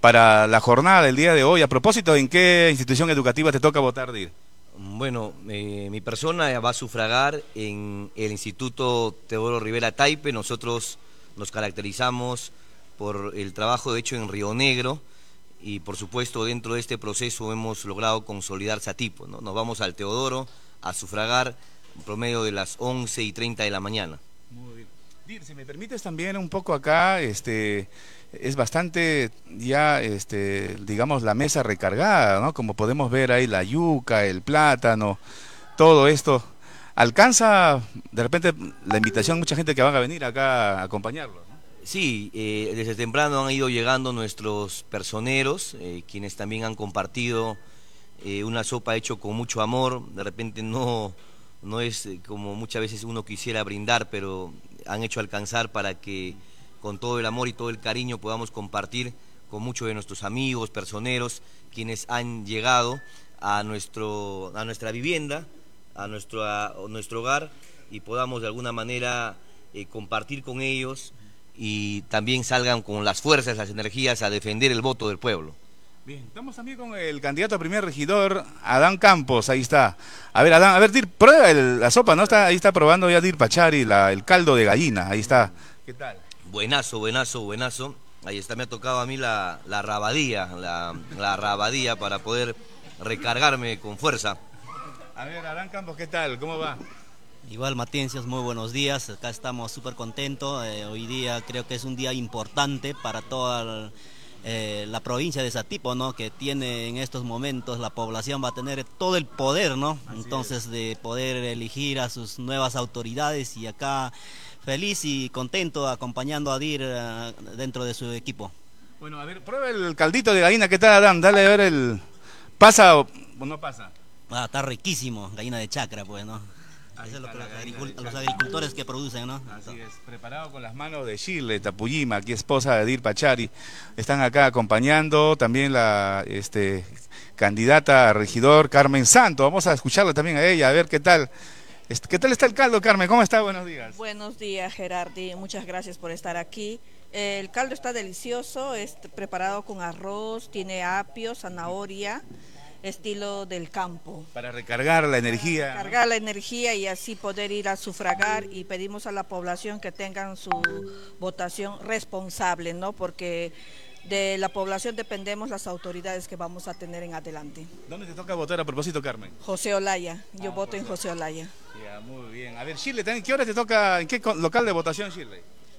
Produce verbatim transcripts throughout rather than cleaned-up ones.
para la jornada del día de hoy. A propósito, ¿en qué institución educativa te toca votar, Dir? Bueno, eh, mi persona va a sufragar en el Instituto Teodoro Rivera Taipe. Nosotros nos caracterizamos por el trabajo hecho en Río Negro y por supuesto dentro de este proceso hemos logrado consolidar Satipo, ¿no? Nos vamos al Teodoro a sufragar en promedio de las once y treinta de la mañana. Muy bien. Dir, si me permites también un poco acá, este, es bastante ya, este, digamos, la mesa recargada, ¿no? Como podemos ver ahí la yuca, el plátano, todo esto. ¿Alcanza de repente la invitación a mucha gente que van a venir acá a acompañarlo, ¿no? Sí, eh, desde temprano han ido llegando nuestros personeros, eh, quienes también han compartido eh, una sopa hecho con mucho amor. De repente no, no es como muchas veces uno quisiera brindar, pero han hecho alcanzar para que con todo el amor y todo el cariño podamos compartir con muchos de nuestros amigos, personeros, quienes han llegado a, nuestro, a nuestra vivienda, a nuestro, a nuestro hogar, y podamos de alguna manera eh, compartir con ellos y también salgan con las fuerzas, las energías a defender el voto del pueblo. Bien, estamos también con el candidato a primer regidor, Adán Campos, ahí está. A ver, Adán, a ver, Dir, prueba el, la sopa, ¿no? Está, ahí está probando ya Dir Pachari, la, el caldo de gallina, ahí está. ¿Qué tal? Buenazo, buenazo, buenazo. Ahí está, me ha tocado a mí la, la rabadía, la, la rabadía para poder recargarme con fuerza. A ver, Adán Campos, ¿qué tal? ¿Cómo va? Igual, Matencias, muy buenos días. Acá estamos súper contentos. Eh, hoy día creo que es un día importante para toda eh, la provincia de Satipo, ¿no? Que tiene en estos momentos, la población va a tener todo el poder, ¿no? Así Entonces, es. de poder elegir a sus nuevas autoridades, y acá feliz y contento acompañando a Dir uh, dentro de su equipo. Bueno, a ver, prueba el caldito de gallina. ¿Qué tal, Adán? Dale a ver el... ¿Pasa o no pasa? Ah, está riquísimo, gallina de chacra, pues, ¿no? Eso es lo que los, agricul los agricultores que producen, ¿no? Así es, preparado con las manos de Shirley Tapuyima, aquí esposa de Dir Pachari. Están acá acompañando también la este, candidata a regidor Carmen Santo. Vamos a escucharla también a ella, a ver qué tal. ¿Qué tal está el caldo, Carmen? ¿Cómo está? Buenos días. Buenos días, Gerardi. Muchas gracias por estar aquí. El caldo está delicioso, es preparado con arroz, tiene apio, zanahoria, estilo del campo. Para recargar la energía. Para recargar la energía y así poder ir a sufragar, y pedimos a la población que tengan su votación responsable, ¿no? Porque de la población dependemos las autoridades que vamos a tener en adelante. ¿Dónde te toca votar a propósito, Carmen? José Olaya, yo ah, voto en José Olaya. Ya, muy bien. A ver, Shirley, ¿qué hora te toca, en qué local de votación, Shirley?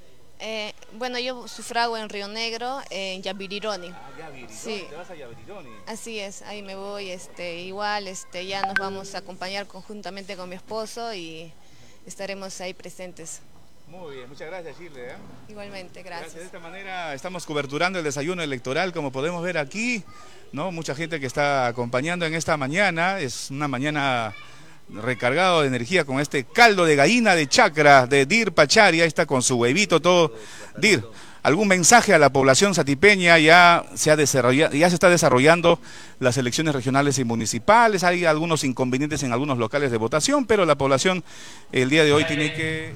Eh, bueno, yo sufrago en Río Negro, en Yavirironi. Ah, Yavirironi, sí. ¿Te vas a Yavirironi? Así es, ahí me voy, este, igual este, ya nos vamos a acompañar conjuntamente con mi esposo y estaremos ahí presentes. Muy bien, muchas gracias, Shirley, ¿eh? Igualmente, gracias. Gracias. De esta manera estamos coberturando el desayuno electoral, como podemos ver aquí, ¿no? Mucha gente que está acompañando en esta mañana, es una mañana recargado de energía con este caldo de gallina de chacra de Dir Pachari. Ahí está con su huevito todo. Dir, ¿algún mensaje a la población satipeña? Ya se, ha desarrollado, ya se está desarrollando las elecciones regionales y municipales, hay algunos inconvenientes en algunos locales de votación, pero la población el día de hoy tiene que...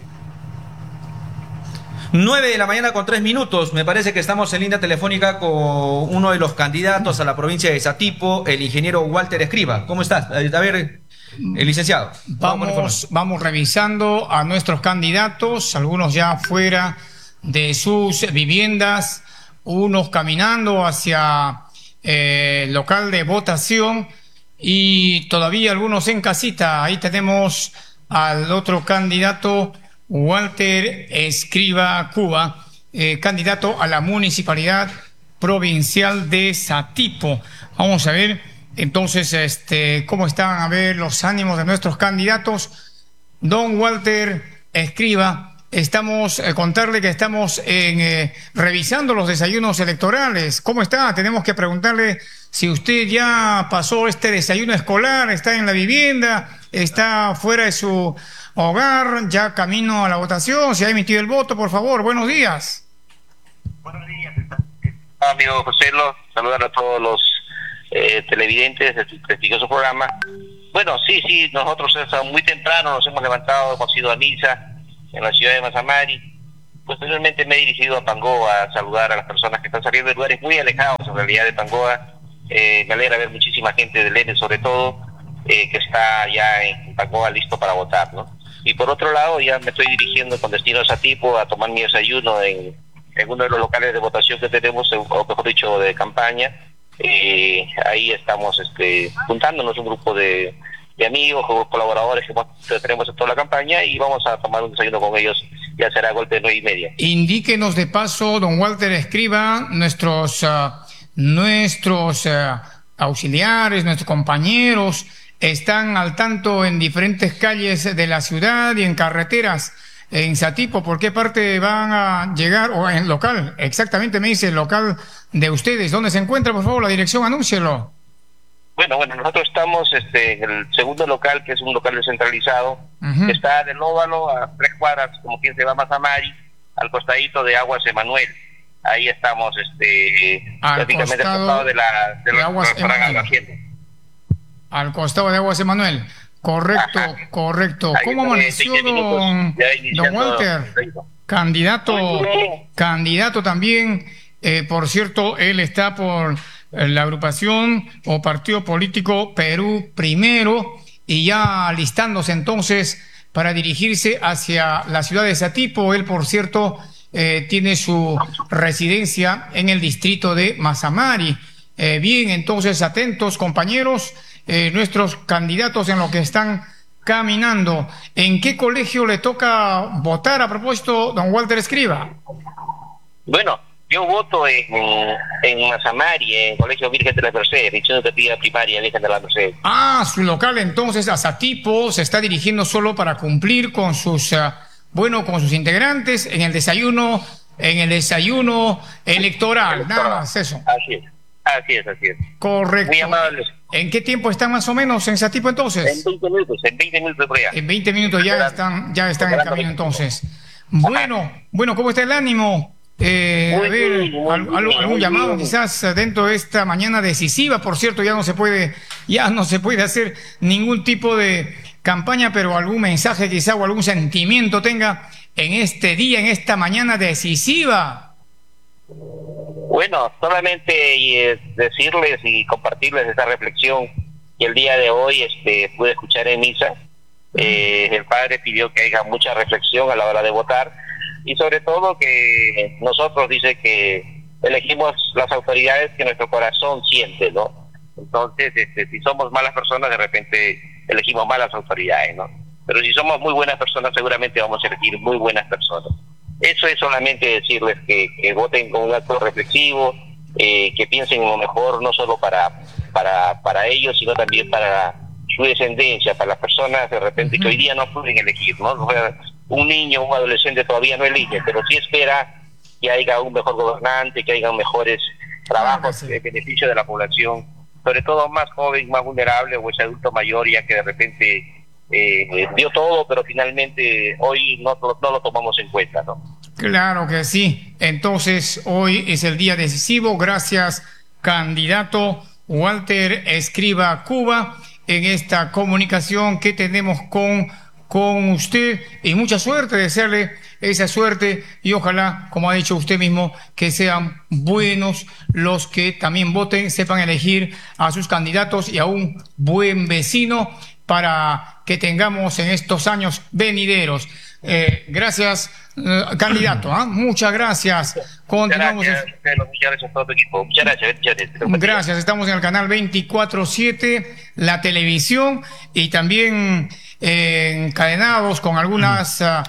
nueve de la mañana con tres minutos, me parece que estamos en línea telefónica con uno de los candidatos a la provincia de Satipo, el ingeniero Walter Escriba. ¿Cómo estás? A ver, el licenciado. Vamos, vamos, vamos revisando a nuestros candidatos, algunos ya fuera de sus viviendas, unos caminando hacia eh, el local de votación y todavía algunos en casita. Ahí tenemos al otro candidato, Walter Escriba Cuba, eh, candidato a la Municipalidad Provincial de Satipo. Vamos a ver entonces este, cómo están, a ver, los ánimos de nuestros candidatos. Don Walter Escriba, estamos, eh, contarle que estamos en, eh, revisando los desayunos electorales. ¿Cómo está? Tenemos que preguntarle si usted ya pasó este desayuno escolar, está en la vivienda, está fuera de su hogar, ya camino a la votación, si ha emitido el voto, por favor. Buenos días. Buenos días, amigo José, saludar a todos los eh, televidentes de tu prestigioso programa. Bueno, sí, sí, nosotros muy temprano nos hemos levantado, hemos ido a misa en la ciudad de Mazamari. Posteriormente me he dirigido a Pangó a saludar a las personas que están saliendo de lugares muy alejados, realidad de Tangoa. Eh, me alegra ver muchísima gente del E N E sobre todo, eh, que está ya en Tangoa listo para votar, ¿no? Y por otro lado, ya me estoy dirigiendo con destino a Satipo a tomar mi desayuno en, en uno de los locales de votación que tenemos, o mejor dicho, de campaña. Eh, ahí estamos este, juntándonos un grupo de, de amigos, colaboradores que tenemos en toda la campaña, y vamos a tomar un desayuno con ellos. Ya será golpe de nueve y media. Indíquenos de paso, don Walter Escriba, nuestros, uh, nuestros uh, auxiliares, nuestros compañeros están al tanto en diferentes calles de la ciudad y en carreteras en Satipo. ¿Por qué parte van a llegar? O en local, exactamente me dice el local de ustedes. ¿Dónde se encuentra, por favor, la dirección? Anúncielo. Bueno, bueno, nosotros estamos este, en el segundo local, que es un local descentralizado. Uh-huh. Está del Óvalo a tres cuadras, como quien se va a Mazamari, al costadito de Aguas Emanuel. Ahí estamos, este, al prácticamente costado al costado de la, de de la, Aguas de la, Emanuel. Al costado de Aguas Emanuel. Correcto, ajá, correcto. Ahí ¿cómo amaneció don, don Walter? Candidato, candidato también, eh, por cierto, él está por la agrupación o partido político Perú Primero, y ya alistándose entonces para dirigirse hacia la ciudad de Satipo. Él, por cierto, eh, tiene su residencia en el distrito de Mazamari. Eh, bien, entonces atentos, compañeros, eh, nuestros candidatos en lo que están caminando. ¿En qué colegio le toca votar a propósito, don Walter Escriba? Bueno, yo voto en, en Mazamari, en Colegio Virgen de la Merced, edición educativa primaria Virgen de la Merced. Ah, su local entonces a Satipo se está dirigiendo solo para cumplir con sus, uh, bueno, con sus integrantes en el desayuno, en el desayuno electoral, electoral. Nada más eso. Así es, así es, así es. Correcto. Muy amables. ¿En qué tiempo están más o menos en Satipo entonces? En veinte minutos, en veinte minutos por allá. En veinte minutos ya están, ya están en el camino entonces. Bueno, bueno, ¿cómo está el ánimo? Eh, a ver, al, al, algún llamado quizás dentro de esta mañana decisiva. Por cierto, ya no se puede, ya no se puede hacer ningún tipo de campaña, pero algún mensaje quizá o algún sentimiento tenga en este día, en esta mañana decisiva. Bueno, solamente eh, decirles y compartirles esta reflexión que el día de hoy este, pude escuchar en misa. Eh, el padre pidió que haya mucha reflexión a la hora de votar, y sobre todo que nosotros dice que elegimos las autoridades que nuestro corazón siente, ¿no? Entonces, este, si somos malas personas, de repente elegimos malas autoridades, ¿no? Pero si somos muy buenas personas, seguramente vamos a elegir muy buenas personas. Eso es solamente decirles que, que voten con un acto reflexivo, eh, que piensen en lo mejor, no solo para, para, para ellos, sino también para su descendencia, para las personas de repente que hoy día no pueden elegir, ¿no? O sea, un niño, un adolescente todavía no elige, pero sí espera que haya un mejor gobernante, que haya mejores trabajos en beneficio de la población, sobre todo más joven, más vulnerable, o ese adulto mayor ya que de repente eh, dio todo, pero finalmente hoy no, no lo tomamos en cuenta, ¿no? Claro que sí. Entonces hoy es el día decisivo. Gracias, candidato Walter Escriba Cuba, en esta comunicación que tenemos con con usted, y mucha suerte, desearle esa suerte, y ojalá, como ha dicho usted mismo, que sean buenos los que también voten, sepan elegir a sus candidatos y a un buen vecino para que tengamos en estos años venideros. Eh, gracias, eh, candidato, ¿eh? Muchas gracias. Continuamos. Muchas gracias, muchas gracias a todo tu equipo. Muchas gracias. Muchas gracias. Gracias, estamos en el canal veinticuatro siete, la televisión, y también eh, encadenados con algunas uh,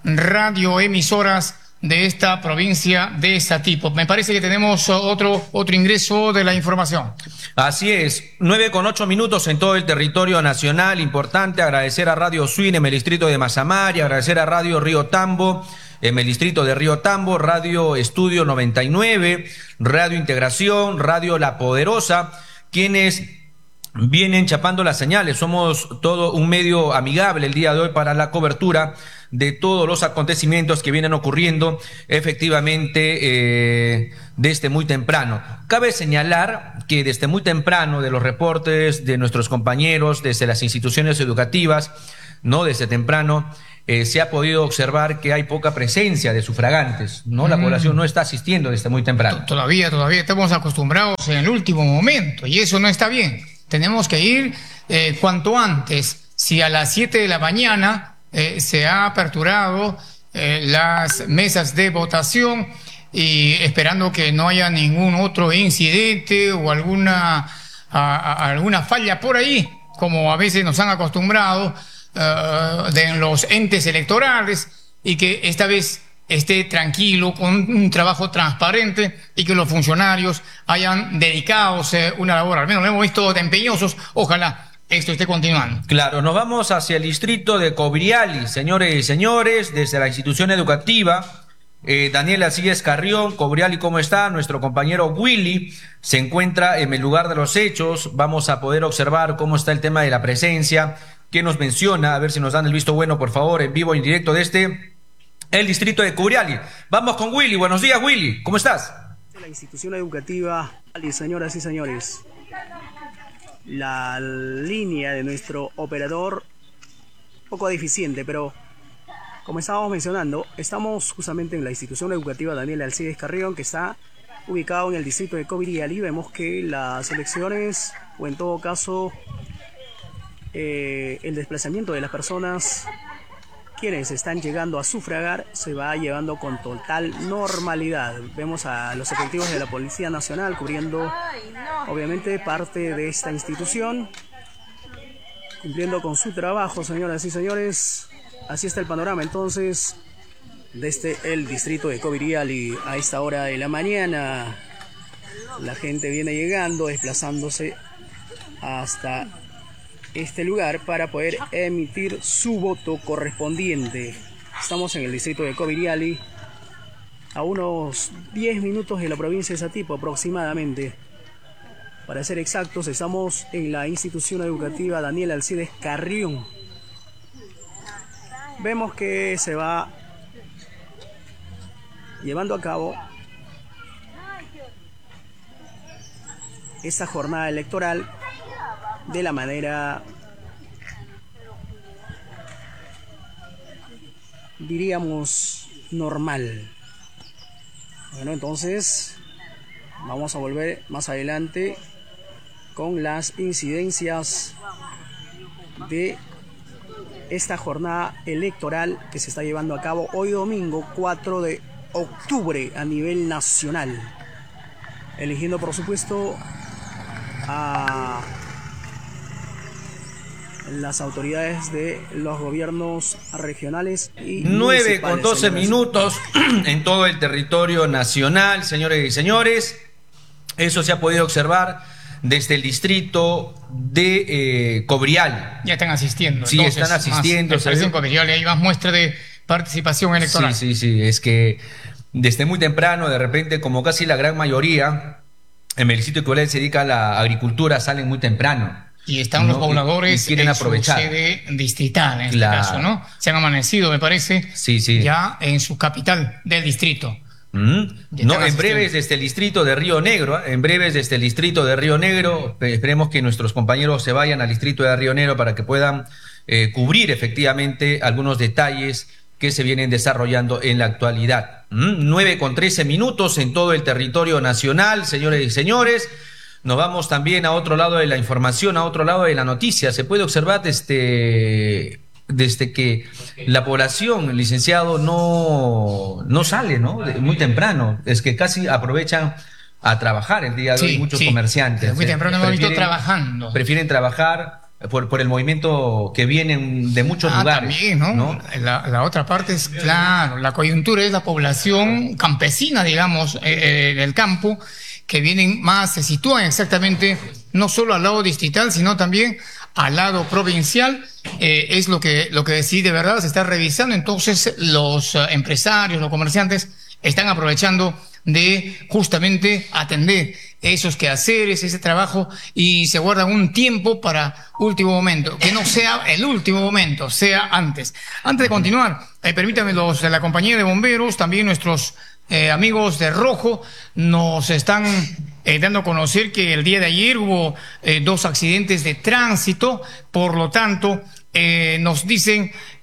radioemisoras de esta provincia de Satipo. Me parece que tenemos otro otro ingreso de la información. Así es, nueve con ocho minutos en todo el territorio nacional. Importante agradecer a Radio Swin en el distrito de Mazamari, agradecer a Radio Río Tambo en el distrito de Río Tambo, Radio Estudio noventa y nueve, Radio Integración, Radio La Poderosa, quienes vienen chapando las señales. Somos todo un medio amigable el día de hoy para la cobertura de todos los acontecimientos que vienen ocurriendo efectivamente eh, desde muy temprano. Cabe señalar que desde muy temprano, de los reportes de nuestros compañeros desde las instituciones educativas, no desde temprano, eh, se ha podido observar que hay poca presencia de sufragantes, ¿no? La Mm. población no está asistiendo desde muy temprano. Todavía, todavía estamos acostumbrados en el último momento y eso no está bien. Tenemos que ir eh, cuanto antes. Si a las siete de la mañana eh, se ha aperturado eh, las mesas de votación y esperando que no haya ningún otro incidente o alguna, a, a, alguna falla por ahí, como a veces nos han acostumbrado uh, de los entes electorales, y que esta vez esté tranquilo, con un trabajo transparente y que los funcionarios hayan dedicado una labor, al menos lo hemos visto de empeñosos. Ojalá esto esté continuando. Claro, nos vamos hacia el distrito de Cobriali, señores y señores, desde la institución educativa. Eh, Daniel Alcides Carrión, Cobriali, ¿cómo está? Nuestro compañero Willy se encuentra en el lugar de los hechos. Vamos a poder observar cómo está el tema de la presencia, qué nos menciona, a ver si nos dan el visto bueno, por favor, en vivo, en directo desde el distrito de Cobriali. Vamos con Willy. Buenos días, Willy, ¿cómo estás? La institución educativa, señoras y señores, la línea de nuestro operador poco deficiente, pero como estábamos mencionando, estamos justamente en la institución educativa Daniel Alcides Carrión, que está ubicado en el distrito de Cobriali. Vemos que las elecciones, o en todo caso eh, el desplazamiento de las personas quienes están llegando a sufragar, se va llevando con total normalidad. Vemos a los efectivos de la Policía Nacional cubriendo obviamente parte de esta institución, cumpliendo con su trabajo, señoras y señores. Así está el panorama entonces desde el distrito de Cobriali a esta hora de la mañana. La gente viene llegando, desplazándose hasta este lugar para poder emitir su voto correspondiente. Estamos en el distrito de Cobriali, a unos diez minutos de la provincia de Satipo aproximadamente. Para ser exactos, estamos en la institución educativa Daniel Alcides Carrión. Vemos que se va llevando a cabo esta jornada electoral de la manera, diríamos, normal. Bueno, entonces vamos a volver más adelante con las incidencias de esta jornada electoral que se está llevando a cabo hoy domingo cuatro de octubre a nivel nacional, eligiendo por supuesto a las autoridades de los gobiernos regionales y nueve con doce señores. minutos en todo el territorio nacional, señores y señores. Eso se ha podido observar desde el distrito de eh, Cobriali. Ya están asistiendo. Sí, entonces, están asistiendo. Más, en Cobriali hay más muestra de participación electoral. Sí, sí, sí. Es que desde muy temprano, de repente, como casi la gran mayoría, en el distrito de Cobriali se dedica a la agricultura, salen muy temprano. Y están, ¿no?, los pobladores y quieren en aprovechar. su sede distrital, en Claro. este caso, ¿no? Se han amanecido, me parece, Sí, sí. ya en su capital del distrito. Mm. Ya No, están en breves asistiendo. desde el distrito de Río Negro, ¿eh? en breves desde el distrito de Río Negro, eh, esperemos que nuestros compañeros se vayan al distrito de Río Negro para que puedan eh, cubrir efectivamente algunos detalles que se vienen desarrollando en la actualidad. Mm. nueve con trece minutos en todo el territorio nacional, señores y señores. Nos vamos también a otro lado de la información, a otro lado de la noticia. Se puede observar desde, desde que la población, licenciado, no, no sale, ¿no? De- muy temprano. Es que casi aprovechan a trabajar el día de hoy Sí, muchos sí. comerciantes. Muy Eh, temprano hemos visto prefieren- trabajando. Prefieren trabajar por, por el movimiento que vienen de muchos Ah, lugares. también, ¿no? La, la otra parte es, claro, la coyuntura es la población campesina, digamos, eh, eh, del campo, que vienen más, se sitúan exactamente, no solo al lado distrital, sino también al lado provincial. Eh, es lo que, lo que sí de verdad se está revisando. Entonces, los eh, empresarios, los comerciantes, están aprovechando de justamente atender esos quehaceres, ese trabajo, y se guardan un tiempo para último momento, que no sea el último momento, sea antes. Antes de continuar, eh, permítanme, los de la compañía de bomberos, también nuestros eh, amigos de Rojo, nos están eh, dando a conocer que el día de ayer hubo eh, dos accidentes de tránsito, por lo tanto, eh, nos dicen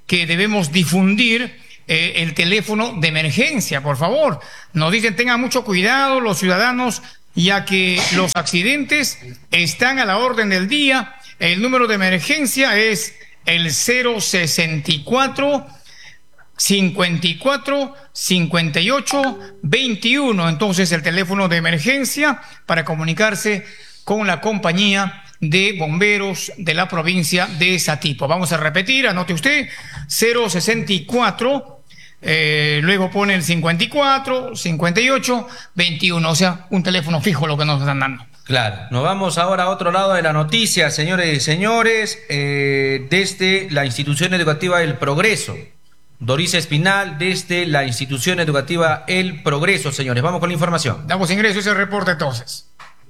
que debemos difundir eh, el teléfono de emergencia, por favor. Nos dicen tengan mucho cuidado los ciudadanos, ya que los accidentes están a la orden del día. El número de emergencia es el cero sesenta y cuatro, cincuenta y cuatro, cincuenta y ocho, veintiuno. Entonces el teléfono de emergencia para comunicarse con la compañía de bomberos de la provincia de Satipo. Vamos a repetir, anote usted, cero sesenta y cuatro, eh, luego pone el cincuenta y cuatro, cincuenta y ocho, veintiuno, o sea, un teléfono fijo lo que nos están dando. Claro, nos vamos ahora a otro lado de la noticia, señores y señores, eh, desde la institución educativa El Progreso. Dorisa Espinal, desde la institución educativa El Progreso, señores. Vamos con la información. Damos ingreso a ese reporte entonces.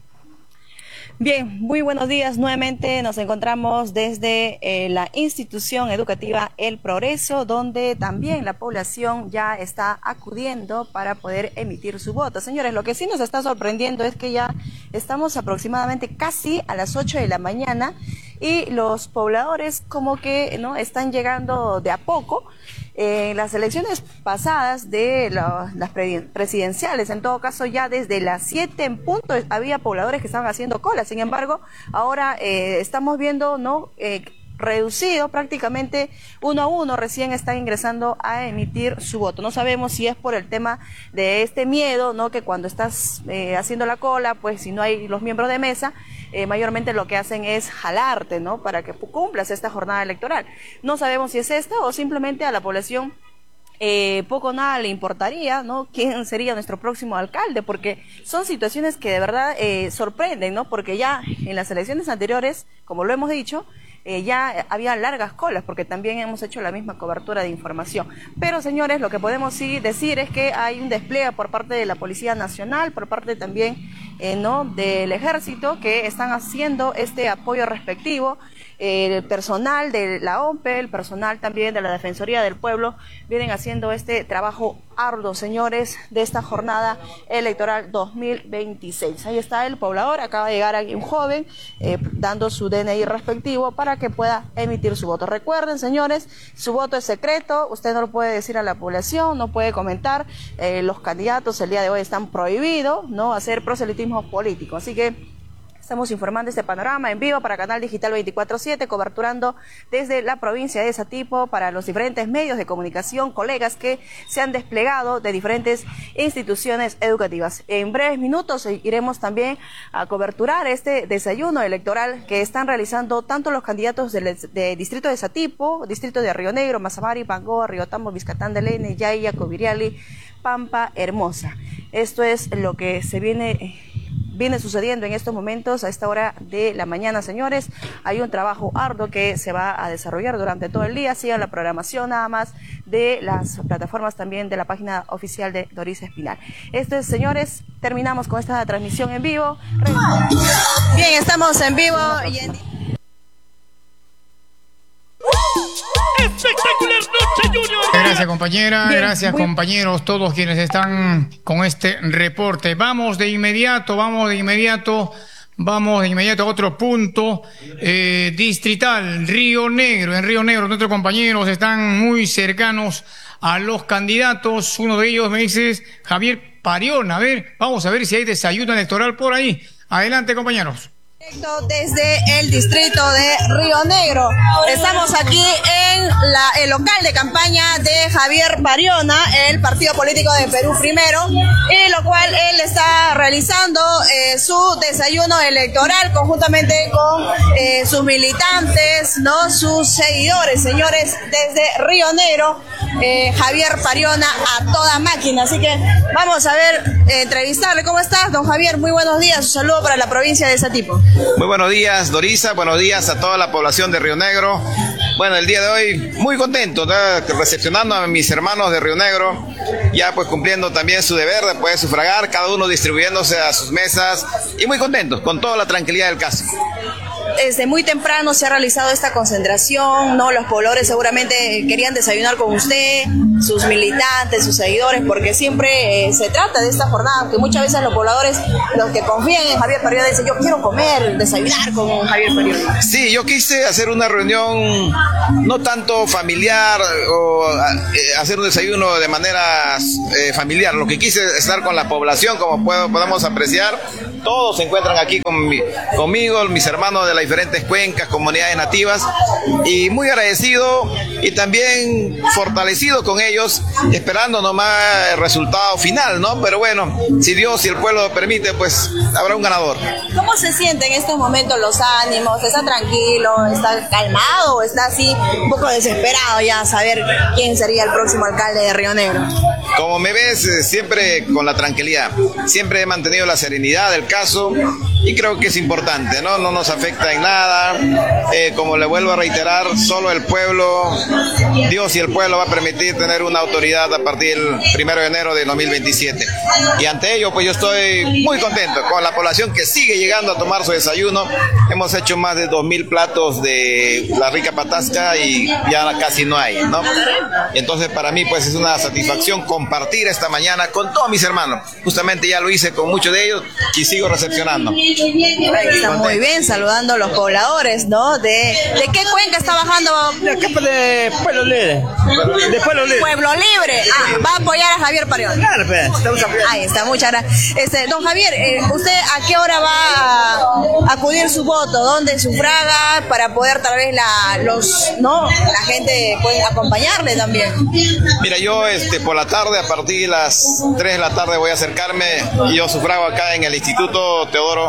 Bien, muy buenos días. Nuevamente nos encontramos desde eh, la institución educativa El Progreso, donde también la población ya está acudiendo para poder emitir su voto. Señores, lo que sí nos está sorprendiendo es que ya estamos aproximadamente casi a las ocho de la mañana y los pobladores como que no están llegando de a poco. En eh, las elecciones pasadas de la, las presidenciales, en todo caso ya desde las siete en punto había pobladores que estaban haciendo cola. Sin embargo, ahora eh, estamos viendo no eh, reducido prácticamente uno a uno, recién están ingresando a emitir su voto. No sabemos si es por el tema de este miedo, no, que cuando estás eh, haciendo la cola, pues si no hay los miembros de mesa, Eh, mayormente lo que hacen es jalarte, ¿no?, para que cumplas esta jornada electoral. No sabemos si es esta o simplemente a la población eh, poco o nada le importaría, ¿no?, quién sería nuestro próximo alcalde, porque son situaciones que de verdad eh, sorprenden, ¿no?, porque ya en las elecciones anteriores, como lo hemos dicho, Eh, ya había largas colas, porque también hemos hecho la misma cobertura de información. Pero, señores, lo que podemos sí decir es que hay un despliegue por parte de la Policía Nacional, por parte también eh, no del Ejército, que están haciendo este apoyo respectivo. Eh, el personal de la O M P E, el personal también de la Defensoría del Pueblo, vienen haciendo este trabajo arduo, señores, de esta jornada electoral dos mil veintiséis. Ahí está el poblador, acaba de llegar aquí un joven eh, dando su D N I respectivo para que pueda emitir su voto. Recuerden, señores, su voto es secreto, usted no lo puede decir a la población, no puede comentar, eh, los candidatos el día de hoy están prohibidos, no hacer proselitismo político, así que estamos informando este panorama en vivo para Canal Digital veinticuatro siete, coberturando desde la provincia de Satipo para los diferentes medios de comunicación, colegas que se han desplegado de diferentes instituciones educativas. En breves minutos iremos también a coberturar este desayuno electoral que están realizando tanto los candidatos del de distrito de Satipo, distrito de Río Negro, Mazamari, Pangoa, Río Tambo, Vizcatán de Lene, Yaya, Coviriali, Pampa, Hermosa. Esto es lo que se viene... viene sucediendo en estos momentos a esta hora de la mañana, señores. Hay un trabajo arduo que se va a desarrollar durante todo el día. Sigan la programación nada más de las plataformas también de la página oficial de Dorisa Espinal. Esto es, señores, terminamos con esta transmisión en vivo. Bien, estamos en vivo y en... Espectacular noche, Junior. Gracias, compañera. Bien, gracias, muy... compañeros, todos quienes están con este reporte. Vamos de inmediato, vamos de inmediato, vamos de inmediato a otro punto eh, distrital, Río Negro. En Río Negro, nuestros compañeros están muy cercanos a los candidatos. Uno de ellos me dice Javier Pariona. A ver, vamos a ver si hay desayuno electoral por ahí. Adelante, compañeros. Desde el distrito de Río Negro. Estamos aquí en la, el local de campaña de Javier Pariona, el partido político de Perú Primero, y lo cual él está realizando eh, su desayuno electoral conjuntamente con eh, sus militantes, no sus seguidores, señores, desde Río Negro. Eh, Javier Pariona a toda máquina, así que vamos a ver, eh, entrevistarle. ¿Cómo estás, don Javier? Muy buenos días, un saludo para la provincia de Satipo. Muy buenos días, Dorisa, buenos días a toda la población de Río Negro. Bueno, el día de hoy muy contento, ¿no?, recepcionando a mis hermanos de Río Negro, ya pues cumpliendo también su deber de poder sufragar, cada uno distribuyéndose a sus mesas, y muy contentos, con toda la tranquilidad del caso. desde muy temprano se ha realizado esta concentración, ¿no? Los pobladores seguramente querían desayunar con usted, sus militantes, sus seguidores, porque siempre eh, se trata de esta jornada, que muchas veces los pobladores, los que confían en Javier Pariona, dicen, yo quiero comer, desayunar con Javier Pariona. Sí, yo quise hacer una reunión no tanto familiar o eh, hacer un desayuno de manera eh, familiar. Lo que quise es estar con la población, como puedo, podemos apreciar. Todos se encuentran aquí con mi, conmigo, mis hermanos de las diferentes cuencas, comunidades nativas, y muy agradecido y también fortalecido con ellos, esperando nomás el resultado final, ¿no? Pero bueno, si Dios y el pueblo lo permite, pues habrá un ganador. ¿Cómo se sienten en estos momentos los ánimos? ¿Está tranquilo? ¿Está calmado? ¿O está así un poco desesperado ya a saber quién sería el próximo alcalde de Río Negro? Como me ves, eh, siempre con la tranquilidad. Siempre he mantenido la serenidad del caso y creo que es importante, ¿no? No nos afecta en nada. Eh, como le vuelvo a reiterar, solo el pueblo, Dios y el pueblo va a permitir tener una autoridad a partir del primero de enero de dos mil veintisiete. Y ante ello, pues yo estoy muy contento con la población que sigue llegando a tomar su desayuno. Hemos hecho más de dos mil platos de la rica patasca y ya casi no hay, ¿no? Entonces para mí pues es una satisfacción compartir esta mañana con todos mis hermanos. Justamente ya lo hice con muchos de ellos y sigo recepcionando. Está muy bien, saludando a los pobladores, ¿no? ¿De, de qué cuenca está bajando? De acá de Pueblo Libre. De Pueblo Libre. Pueblo Libre. Ah, va a apoyar a Javier Pariona. Claro, pues, estamos apoyando. Ahí está, muchas gracias. Este, don Javier, eh, ¿usted a qué hora va a acudir su voto? ¿Dónde sufraga? Para poder tal vez la, los, ¿no? La gente puede acompañarle también. Mira, yo este, por la tarde, a partir de las tres de la tarde voy a acercarme, y yo sufrago acá en el Instituto Teodoro,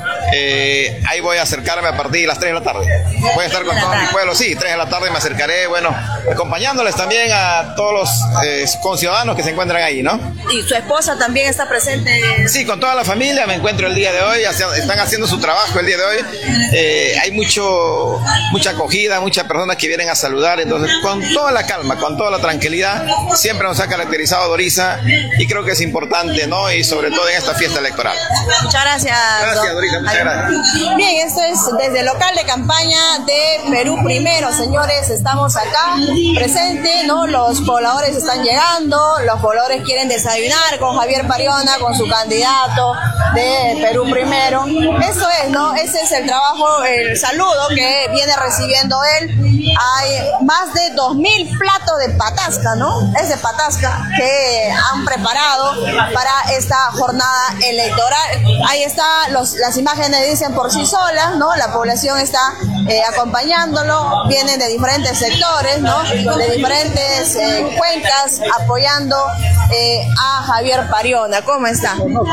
eh, ahí voy a acercarme a partir de las tres de la tarde. Voy a estar con todo mi pueblo, sí, tres de la tarde me acercaré, bueno, acompañándoles también a todos los eh, conciudadanos que se encuentran ahí, ¿no? ¿Y su esposa también está presente? Sí, con toda la familia me encuentro el día de hoy, están haciendo su trabajo el día de hoy, eh, hay mucho, mucha acogida, muchas personas que vienen a saludar, entonces con toda la calma, con toda la tranquilidad, siempre nos ha caracterizado Dorisa y creo que es importante, ¿no? Y sobre todo en esta fiesta electoral. Muchas gracias. Gracias, Dorisa, muchas gracias. Bien, esto es desde el local de campaña de Perú Primero, señores, estamos acá presentes, ¿no? Los pobladores están llegando, los pobladores quieren desayunar con Javier Pariona, con su candidato de Perú Primero. Eso es, ¿no? Ese es el trabajo, el saludo que viene recibiendo él. Hay más de dos mil platos de patasca, ¿no? Es de patasca que han preparado para esta jornada electoral. Ahí está, los, las imágenes dicen por sí solas, ¿no? La población está eh, acompañándolo, vienen de diferentes sectores, ¿no? De diferentes eh, cuencas apoyando eh, a Javier Pariona. ¿Cómo está?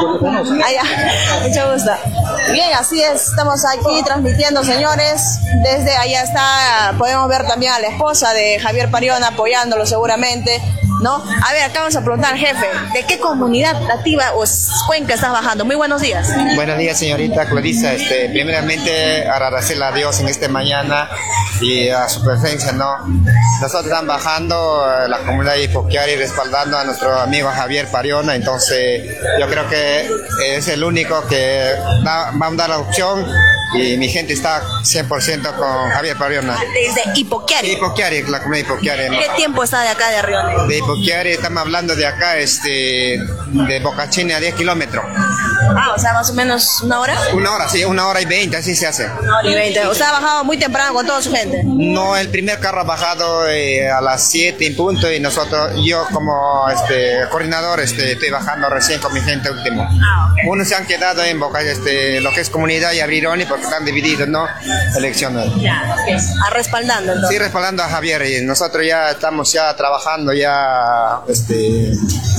Allá, mucho gusto. Bien, así es, estamos aquí transmitiendo, señores, desde allá está, podemos ver también a la esposa de Javier Pariona apoyándolo seguramente, ¿no? A ver, acá vamos a preguntar, jefe, ¿de qué comunidad nativa o cuenca estás bajando? Muy buenos días. Buenos días, señorita Clarisa. Este, primeramente, agradecerle a Dios en esta mañana y a su presencia, ¿no? Nosotros estamos bajando eh, la comunidad de Ipoquiari respaldando a nuestro amigo Javier Pariona, entonces yo creo que es el único que da, va a dar la opción y mi gente está cien por ciento con Javier Pariona. Desde Ipoquiari. Ipoquiari, la comunidad de Ipoquiari, ¿no? ¿Qué tiempo está de acá de Río Negro? De Ipoquiari estamos hablando de acá, este, de Bocachini a diez kilómetros. Ah, o sea, más o menos una hora. Una hora, sí, una hora y veinte, así se hace. Una hora y veinte. O sea, ha bajado muy temprano con toda su gente. No, el primer carro ha bajado eh, a las siete en punto y nosotros, yo como este coordinador, este, estoy bajando recién con mi gente último. Ah, okay. Unos se han quedado en Boca, este, lo que es comunidad y Abrironi porque están divididos, ¿no? Elecciones. Ya, okay. Ah, respaldando entonces. Sí, respaldando a Javier y nosotros ya estamos ya trabajando ya, este,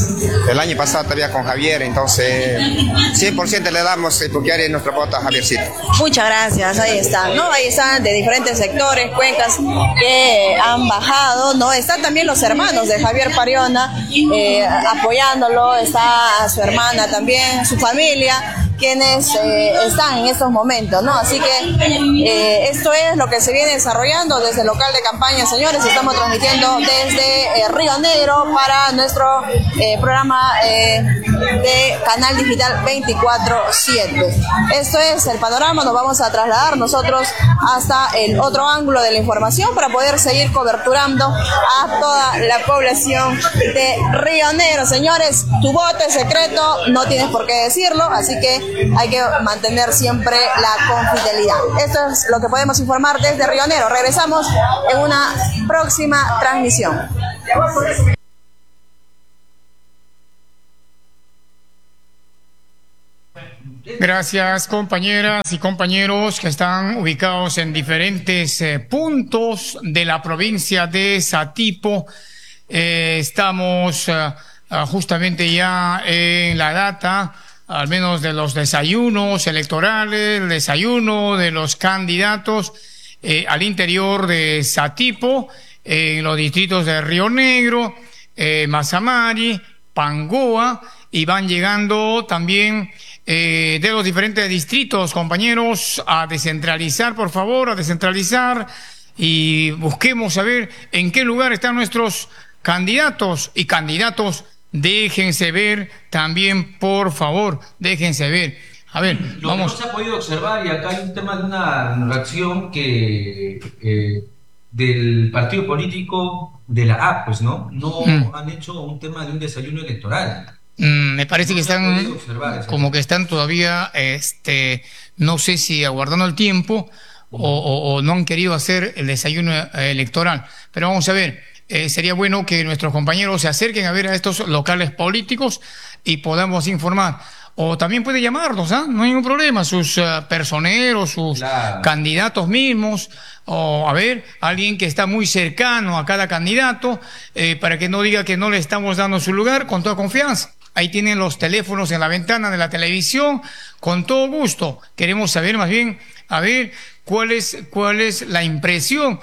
el año pasado todavía con Javier, entonces cien por ciento le damos Ipoquiari nuestro voto a Javiercito. Muchas gracias, ahí están, ¿no? Ahí están de diferentes sectores, cuencas que han bajado, ¿no? Están también los hermanos de Javier Pariona eh, apoyándolo, está su hermana también, su familia, quienes eh, están en estos momentos, ¿no? Así que eh, esto es lo que se viene desarrollando desde el local de campaña, señores. Estamos transmitiendo desde eh, Río Negro para nuestro eh, programa eh, de Canal Digital veinticuatro siete. Esto es el panorama. Nos vamos a trasladar nosotros hasta el otro ángulo de la información para poder seguir coberturando a toda la población de Río Negro. Señores, tu voto es secreto, no tienes por qué decirlo, así que hay que mantener siempre la confidencialidad. Esto es lo que podemos informar desde Río Negro. Regresamos en una próxima transmisión. Gracias, compañeras y compañeros que están ubicados en diferentes eh, puntos de la provincia de Satipo. Eh, estamos eh, justamente ya en la data, al menos de los desayunos electorales, el desayuno de los candidatos eh, al interior de Satipo, eh, en los distritos de Río Negro, eh, Mazamari, Pangoa, y van llegando también eh, de los diferentes distritos, compañeros, a descentralizar, por favor, a descentralizar, y busquemos saber en qué lugar están nuestros candidatos y candidatos. Déjense ver también, por favor, déjense ver. A ver, lo vamos. que no se ha podido observar, y acá hay un tema de una reacción que eh, del partido político de la A, pues, ¿no? No mm. han hecho un tema de un desayuno electoral. Mm, me parece no que están como eso. que están todavía, este, no sé si aguardando el tiempo mm. o, o, o no han querido hacer el desayuno electoral. Pero vamos a ver. Eh, sería bueno que nuestros compañeros se acerquen a ver a estos locales políticos y podamos informar. O también puede llamarnos, ¿ah? No hay ningún problema, sus uh, personeros, sus claro. candidatos mismos, o a ver, alguien que está muy cercano a cada candidato, eh, para que no diga que no le estamos dando su lugar, con toda confianza. Ahí tienen los teléfonos en la ventana de la televisión, con todo gusto. Queremos saber más bien, a ver, cuál es, cuál es la impresión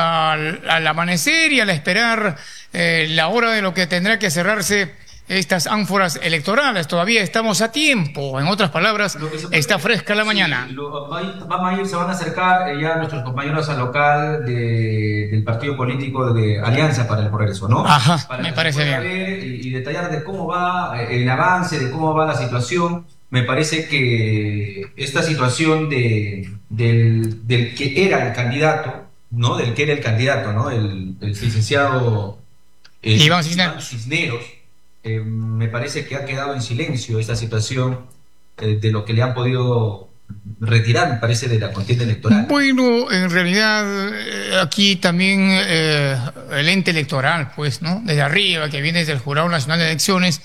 Al, al amanecer y al esperar eh, la hora de lo que tendrá que cerrarse estas ánforas electorales. Todavía estamos a tiempo, en otras palabras, está fresca la mañana. Sí, lo, vamos a ir, se van a acercar eh, ya nuestros compañeros al local de, del partido político de Alianza para el Progreso, ¿no? Ajá, para me parece bien. Ver y, y detallar de cómo va el avance, de cómo va la situación. Me parece que esta situación de, del, del que era el candidato, ¿no? Del que era el candidato, ¿no? El, el licenciado eh, Iván Cisneros, Cisneros eh, me parece que ha quedado en silencio esta situación eh, de lo que le han podido retirar, me parece, de la contienda electoral. Bueno, en realidad eh, aquí también eh, el ente electoral, pues, ¿no? Desde arriba, que viene desde el Jurado Nacional de Elecciones,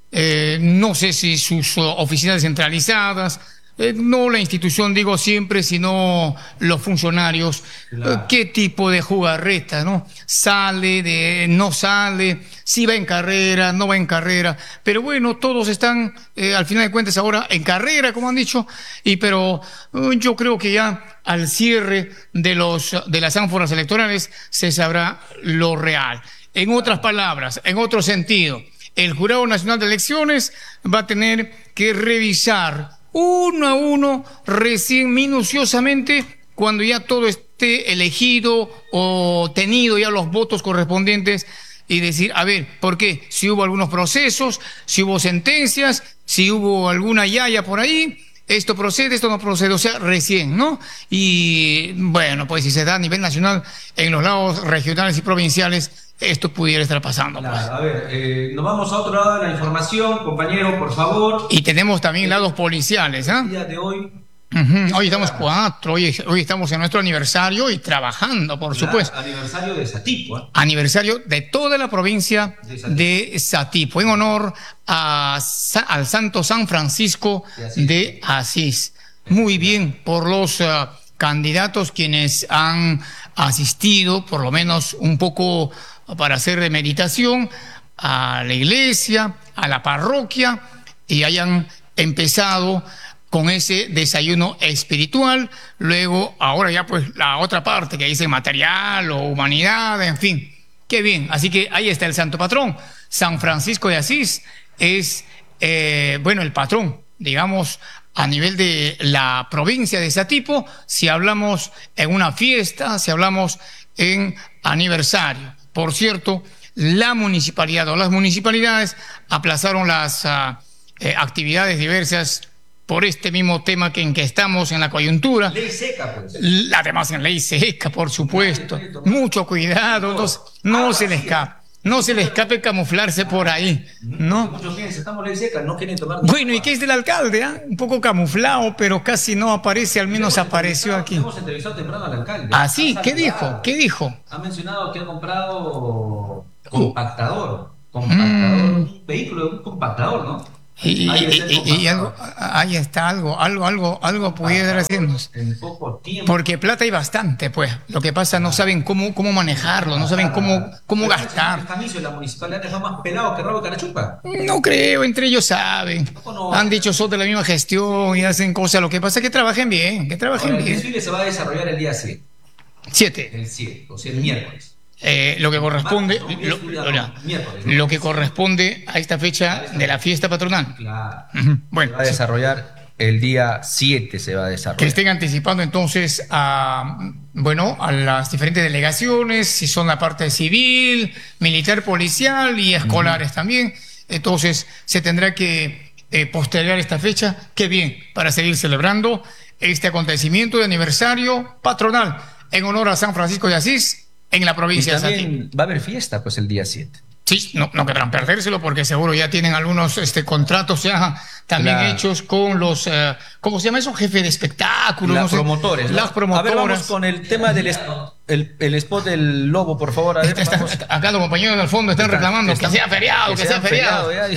eh, no sé si sus uh, oficinas centralizadas, Eh, no la institución, digo siempre, sino los funcionarios. Claro. Eh, ¿Qué tipo de jugarreta, no? Sale, de, no sale, si va en carrera, no va en carrera. Pero bueno, todos están, eh, al final de cuentas, ahora en carrera, como han dicho. Y pero eh, yo creo que ya al cierre de, los, de las ánforas electorales se sabrá lo real. En otras palabras, en otro sentido, el Jurado Nacional de Elecciones va a tener que revisar uno a uno, recién minuciosamente, cuando ya todo esté elegido o tenido ya los votos correspondientes, y decir, a ver, ¿por qué? Si hubo algunos procesos, si hubo sentencias, si hubo alguna yaya por ahí, esto procede, esto no procede, o sea, recién, ¿no? Y bueno, pues si se da a nivel nacional, en los lados regionales y provinciales, esto pudiera estar pasando. Claro, pues. A ver, eh, nos vamos a otro lado de la información, compañero, por favor. Y tenemos también eh, lados policiales, ¿ah? El día de hoy. Uh-huh. Hoy estamos cuatro, hoy, hoy estamos en nuestro aniversario y trabajando, por claro, supuesto. Aniversario de Satipo. ¿eh? Aniversario de toda la provincia de Satipo, de Satipo en honor a, al Santo San Francisco de Asís. De Asís. Muy bien por los uh, candidatos quienes han asistido, por lo menos un poco para hacer de meditación, a la iglesia, a la parroquia, y hayan empezado con ese desayuno espiritual. Luego, ahora ya pues la otra parte que dice material o humanidad, en fin, qué bien. Así que ahí está el santo patrón. San Francisco de Asís es, eh, bueno, el patrón digamos, a nivel de la provincia de Satipo, si hablamos en una fiesta, si hablamos en aniversario. Por cierto, la municipalidad o las municipalidades aplazaron las uh, eh, actividades diversas por este mismo tema que en que estamos en la coyuntura. Ley seca, pues. Además, en ley seca, por supuesto. Mucho cuidado, no, no se le escape. No se le escape camuflarse por ahí, ¿no? Muchos piensan, estamos ley seca, no quieren tomar. Bueno, ¿y qué es del alcalde? ¿eh? Un poco camuflado, pero casi no aparece, al menos apareció aquí. Hemos entrevistado temprano al alcalde. ¿Ah, sí? ¿Qué dijo? ¿Qué dijo? Ha mencionado que ha comprado compactador. Compactador, mm. un vehículo, un compactador, ¿no? Y, y, y, y algo, ahí está algo, algo, algo, algo pudiera hacernos. En poco tiempo. Porque plata hay bastante, pues. Lo que pasa, no saben cómo, cómo manejarlo, no saben cómo, cómo gastar. La municipalidad dejó más pelado que rabo de carachupa. No creo, entre ellos saben. No. Han dicho son de la misma gestión y hacen cosas. Lo que pasa es que trabajen bien, que trabajen Ahora, bien. El desfile se va a desarrollar el día siete. siete. El siete, o sea, el miércoles. Eh, lo que corresponde Martes, no, lo, estudiado, lo, miércoles, ¿no? lo que corresponde a esta fecha de la fiesta patronal. Claro. Uh-huh. Bueno, se va a desarrollar el día siete, se va a desarrollar. Que estén anticipando entonces a, bueno, a las diferentes delegaciones, si son la parte civil, militar, policial y escolares uh-huh. también. Entonces se tendrá que eh, postergar esta fecha. Qué bien, para seguir celebrando este acontecimiento de aniversario patronal en honor a San Francisco de Asís en la provincia de Satipo. También va a haber fiesta pues el día siete. Sí, no, no querrán perdérselo porque seguro ya tienen algunos este, contratos ya también claro. hechos con los, uh, ¿cómo se llama eso? Jefe de espectáculos. Las no sé, promotores. Las ¿no? promotoras. A ver, vamos con el tema del el, el spot del lobo, por favor. A ver, está, está, acá los compañeros del fondo están está, reclamando está, que sea feriado, que, que sea feriado. feriado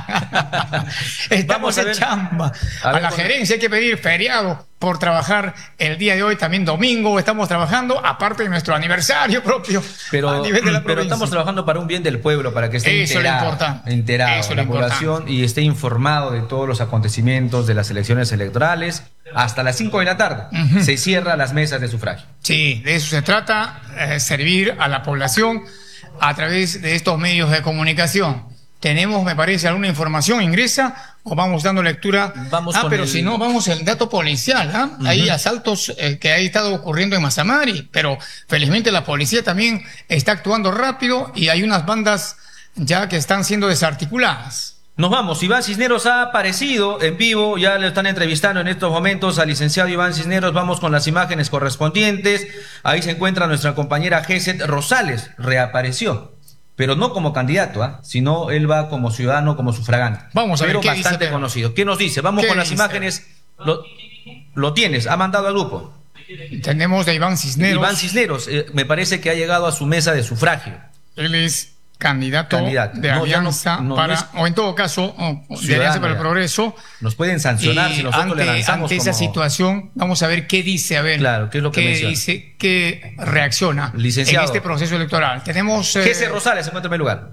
ya, Estamos en chamba. A, a ver, la con... gerencia hay que pedir feriado por trabajar el día de hoy, también domingo. Estamos trabajando, aparte de nuestro aniversario propio. Pero, a nivel de la pero estamos trabajando para un bien del pueblo, para que esté Eso enterado, enterado Eso la población y esté informado de todos los acontecimientos de las elecciones electorales. Hasta las cinco de la tarde uh-huh. se cierran las mesas de sufragio. Sí, de eso se trata, eh, servir a la población a través de estos medios de comunicación. Tenemos, me parece, alguna información, ingresa o vamos dando lectura. Vamos ah, pero el... si no, vamos al dato policial. ¿ah? Uh-huh. Hay asaltos eh, que ha estado ocurriendo en Mazamari, pero felizmente la policía también está actuando rápido y hay unas bandas ya que están siendo desarticuladas. Nos vamos. Iván Cisneros ha aparecido en vivo, ya le están entrevistando en estos momentos al licenciado Iván Cisneros. Vamos con las imágenes correspondientes. Ahí se encuentra nuestra compañera Gesset Rosales, reapareció, pero no como candidato, ¿eh? sino él va como ciudadano, como sufragante. Vamos a ver pero qué bastante dice, conocido. ¿Qué nos dice? Vamos con las dice? imágenes. Lo, lo tienes, ha mandado al grupo. Tenemos de Iván Cisneros. Iván Cisneros, eh, me parece que ha llegado a su mesa de sufragio. Él es candidato, candidato. de no, Alianza no, no, para, es, o en todo caso, de Alianza para el Progreso. Nos pueden sancionar y si nosotros ante, le lanzamos ante como... esa situación, vamos a ver qué dice, a ver, claro, qué es lo que qué menciona. dice, qué reacciona Licenciado. en este proceso electoral. Tenemos... Eh... Gesset Rosales, encuéntrame el lugar.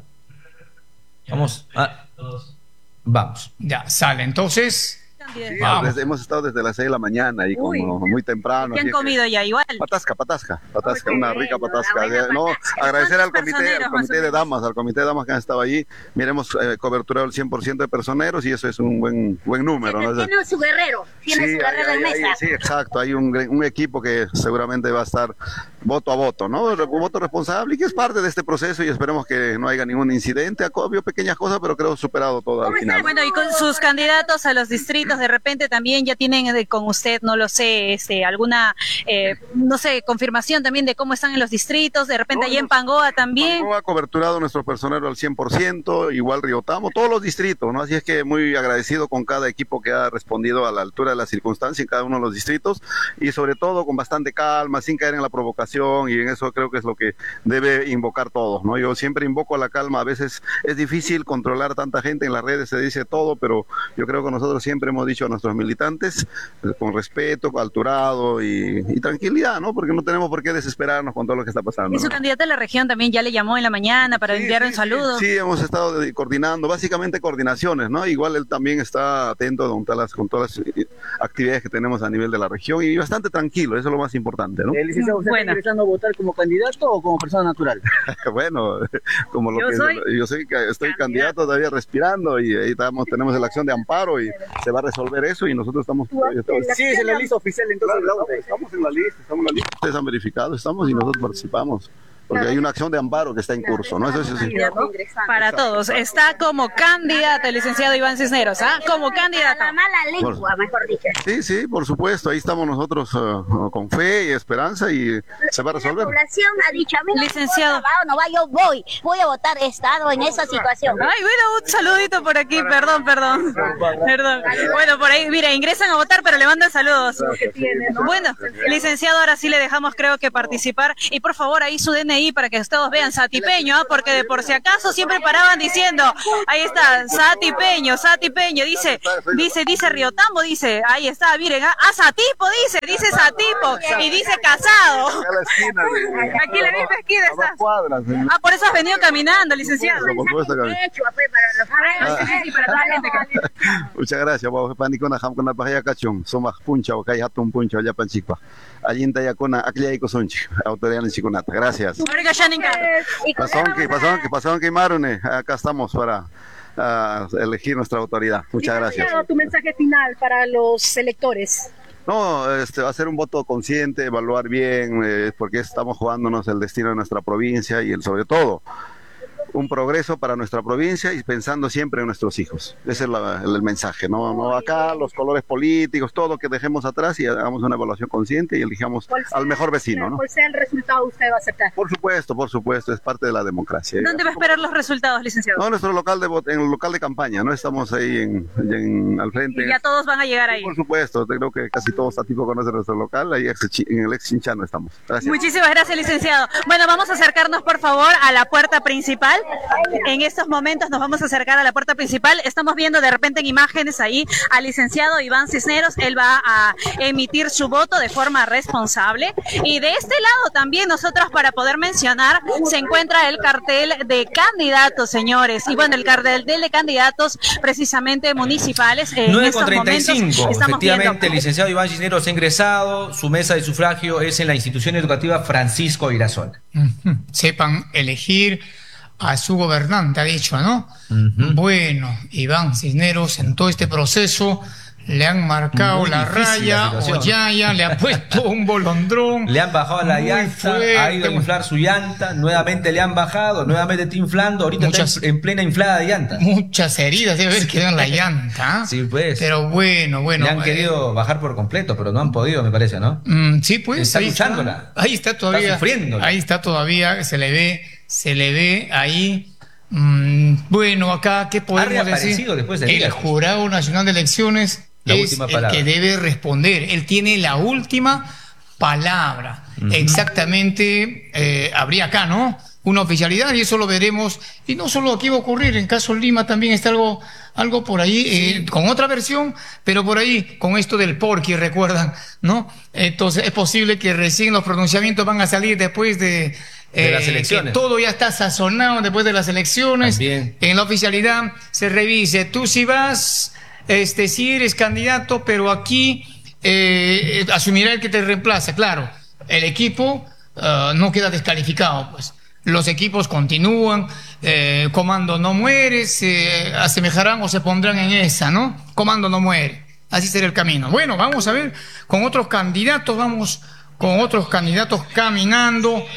Vamos. Ah, vamos. Ya, sale. Entonces... Sí, desde, hemos estado desde las seis de la mañana y como Uy. muy temprano. ¿Qué han comido que... ya igual? Patasca, patasca, patasca, una rica patasca. No, agradecer al comité, al comité de damas, al comité de damas que han estado allí. Miremos eh, coberturado el cien por ciento de personeros y eso es un buen buen número. ¿No? Tiene su guerrero, tiene sí, su guerrero hay, en hay, mesa. Sí, exacto, hay un, un equipo que seguramente va a estar voto a voto, ¿no? Un voto responsable y que es parte de este proceso y esperemos que no haya ningún incidente. Había pequeñas cosas, pero creo superado todo al final. Bueno, y con sus candidatos a los distritos de repente también ya tienen de, con usted, no lo sé, este, alguna, eh, no sé, confirmación también de cómo están en los distritos, de repente no, allá en Pangoa también. Pangoa ha coberturado nuestro personero al cien por ciento, igual Riotamo, todos los distritos, ¿no? Así es que muy agradecido con cada equipo que ha respondido a la altura de las circunstancias en cada uno de los distritos y sobre todo con bastante calma, sin caer en la provocación y en eso creo que es lo que debe invocar todos, ¿no? Yo siempre invoco a la calma, a veces es difícil controlar tanta gente, en las redes se dice todo, pero yo creo que nosotros siempre hemos dicho a nuestros militantes con respeto, alturado y, y tranquilidad, ¿no? Porque no tenemos por qué desesperarnos con todo lo que está pasando. ¿Y su ¿no? candidata a la región también ya le llamó en la mañana para sí, enviar sí, un saludo? Sí, sí, hemos estado coordinando, básicamente coordinaciones, ¿no? Igual él también está atento con todas las, con todas las actividades que tenemos a nivel de la región y bastante tranquilo, eso es lo más importante, ¿no? Eh, licenciado, ¿usted bueno. ingresando a votar como candidato o como persona natural? Bueno, como lo Yo que soy yo soy, estoy candidato todavía respirando y ahí estamos, tenemos la acción de amparo y se va a resolver eso y nosotros estamos... estamos Sí, es en la lista oficial entonces. Claro, estamos, estamos en la lista, estamos en la lista. Ustedes han verificado, estamos y nosotros participamos. Porque hay una acción de amparo que está en curso, ¿no? Eso, eso, sí. Para todos. Está como candidato el licenciado Iván Cisneros, ¿ah? Como candidato. La mala lengua, mejor dicho. Sí, sí, por supuesto. Ahí estamos nosotros uh, con fe y esperanza y se va a resolver. La población ha dicho a mí, licenciado, no, no va, yo voy, voy a votar, he estado en esa situación. Ay, bueno, un saludito por aquí, perdón, perdón. Perdón. Bueno, por ahí, mira, ingresan a votar, pero le mandan saludos. Bueno, licenciado, ahora sí le dejamos, creo que participar. Y por favor, ahí su D N I para que todos vean Satipeño, ¿eh? Porque de por si acaso siempre paraban diciendo, ahí está, Satipeño, Satipeño, dice, dice, dice Riotambo, dice, ahí está, miren, ah, ah, Satipo, dice, dice Satipo, y dice Casado. Aquí en la misma esquina está. Ah, por eso has venido caminando, licenciado. Muchas gracias, vamos panicona ham con la paja cachón, somos puncha o hay hatun puncha o ya panchipa. Allí en Tayacona, aquí hay cosonchi, autoridad en Chiconata. Gracias. Pasaron que, pasaron que, pasaron que Marune, acá estamos para uh, elegir nuestra autoridad. Muchas gracias. Tu mensaje final para los electores. No, este va a ser un voto consciente, evaluar bien, eh, porque estamos jugándonos el destino de nuestra provincia y el, sobre todo un progreso para nuestra provincia y pensando siempre en nuestros hijos. Ese es la, el, el mensaje, ¿no? No acá los colores políticos, todo que dejemos atrás y hagamos una evaluación consciente y elijamos al mejor vecino, ¿no? ¿Cuál sea el resultado usted va a aceptar? Por supuesto, por supuesto, es parte de la democracia. ¿Dónde va a esperar los resultados, licenciado? No, nuestro local de en el local de campaña, no estamos ahí en, en al frente. Y ya todos van a llegar ahí. Por supuesto, creo que casi todos Satipo conocen nuestro local, ahí en el ex Chinchano estamos. Gracias. Muchísimas gracias, licenciado. Bueno, vamos a acercarnos por favor a la puerta principal. En estos momentos nos vamos a acercar a la puerta principal. Estamos viendo de repente en imágenes ahí al licenciado Iván Cisneros. Él va a emitir su voto de forma responsable. Y de este lado también nosotros, para poder mencionar, se encuentra el cartel de candidatos, señores. Y bueno, el cartel de candidatos precisamente municipales. En nueve estos con treinta y cinco. Momentos, Efectivamente, viendo... el licenciado Iván Cisneros ha ingresado. Su mesa de sufragio es en la institución educativa Francisco Virasola. Uh-huh. Sepan elegir a su gobernante, ha dicho, ¿no? Uh-huh. Bueno, Iván Cisneros en todo este proceso le han marcado Muy la raya la o Yaya, le ha puesto un bolondrón. Le han bajado la llanta, fuerte. Ha ido a inflar su llanta, nuevamente le han bajado, nuevamente está inflando, ahorita muchas, está en plena inflada de llanta. Muchas heridas debe haber quedado en la llanta. Sí, pues. Pero bueno, bueno. Le han eh, querido bajar por completo, pero no han podido, me parece, ¿no? Mm, sí, pues. Está ahí luchándola. Está, ahí está todavía. Está sufriendo. Ahí está todavía, se le ve, se le ve ahí. Mm, bueno, acá, ¿qué podemos decir? Después de el Jurado Nacional de Elecciones la es el palabra. que debe responder. Él tiene la última palabra. Uh-huh. Exactamente, eh, habría acá, ¿no? Una oficialidad y eso lo veremos. Y no solo aquí va a ocurrir, en caso Lima también está algo, algo por ahí, sí. eh, con otra versión, pero por ahí, con esto del porqui, recuerdan, ¿no? Entonces es posible que recién los pronunciamientos van a salir después de... de las elecciones. Que todo ya está sazonado después de las elecciones. También. En la oficialidad se revise. Tú si vas, este, si eres candidato, pero aquí eh, asumirá el que te reemplaza. Claro, el equipo uh, no queda descalificado, pues. Los equipos continúan, eh, Comando no muere, se asemejarán o se pondrán en esa, ¿no? Comando no muere. Así será el camino. Bueno, vamos a ver con otros candidatos, vamos con otros candidatos caminando uh,